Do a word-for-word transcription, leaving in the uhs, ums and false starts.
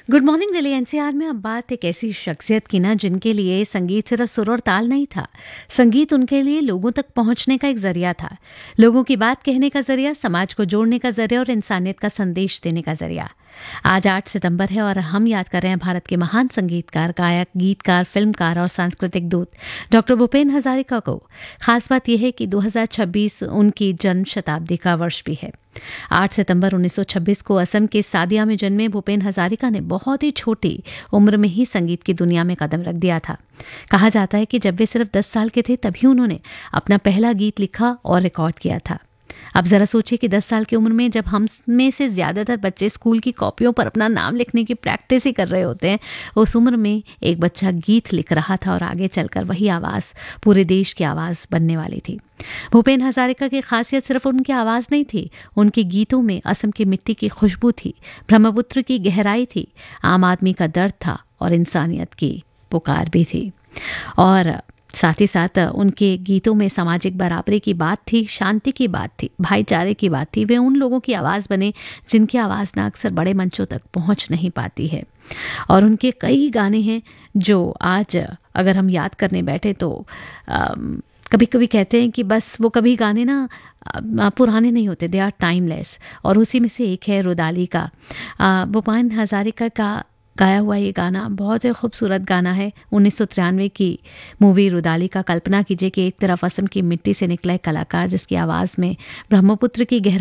Good morning Delhi NCR में अब बात एक ऐसी शख्सियत की ना जिनके लिए संगीत सिर्फ सुर और ताल नहीं था। संगीत उनके लिए लोगों तक पहुंचने का एक जरिया था। लोगों की बात कहने का जरिया, समाज को जोड़ने का जरिया और इंसानियत का संदेश देने का जरिया। आज आठ सितंबर है और हम याद कर रहे हैं भारत के महान संगीतकार, गायक, गीतकार, फिल्मकार और सांस्कृतिक दूत डॉक्टर भूपेन हजारिका को। खास बात यह है कि दो हज़ार छब्बीस उनकी जन्म शताब्दी का वर्ष भी है। आठ सितंबर उन्नीस सौ छब्बीस को असम के सादिया में जन्मे भूपेन हजारिका ने बहुत ही छोटी उम्र में ही संगीत की दुनिया में कदम रख दिया था। कहा जाता है कि जब वे सिर्फ दस साल के थे तभी उन्होंने अपना पहला गीत लिखा और रिकॉर्ड किया था। अब जरा सोचिए कि दस साल की उम्र में जब हम में से ज्यादातर बच्चे स्कूल की कॉपियों पर अपना नाम लिखने की प्रैक्टिस ही कर रहे होते हैं, उस उम्र में एक बच्चा गीत लिख रहा था और आगे चलकर वही आवाज पूरे देश की आवाज बनने वाली थी। भूपेन हजारिका की खासियत सिर्फ उनकी आवाज नहीं थी, उनके गीतों में असम की मिट्टी की खुशबू थी, ब्रह्मपुत्र की गहराई थी, आम आदमी का दर्द था और इंसानियत की पुकार भी थी। और साथ ही साथ उनके गीतों में सामाजिक बराबरी की बात थी, शांति की बात थी, भाईचारे की बात थी। वे उन लोगों की आवाज़ बने जिनकी आवाज़ ना अक्सर बड़े मंचों तक पहुंच नहीं पाती है। और उनके कई गाने हैं जो आज अगर हम याद करने बैठे तो कभी कभी कहते हैं कि बस वो कभी गाने ना पुराने नहीं होते, दे आर टाइमलेस। और उसी में से एक है रुदाली का। भूपेन हजारिका का गाया हुआ ये गाना बहुत ही खूबसूरत गाना है। उन्नीस सौ तिरानवे की मूवी रुदाली का। कल्पना कीजिए कि एक तरफ असम की मिट्टी से निकला एक कलाकार जिसकी आवाज़ में ब्रह्मपुत्र की गहराई